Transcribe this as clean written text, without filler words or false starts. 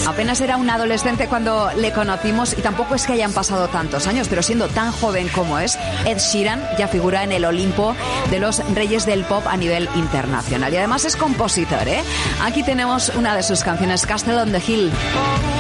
Apenas era un adolescente cuando le conocimos y tampoco es que hayan pasado tantos años, pero siendo tan joven como es, Ed Sheeran ya figura en el Olimpo de los reyes del pop a nivel internacional. Y además es compositor, ¿eh? Aquí tenemos una de sus canciones, Castle on the Hill.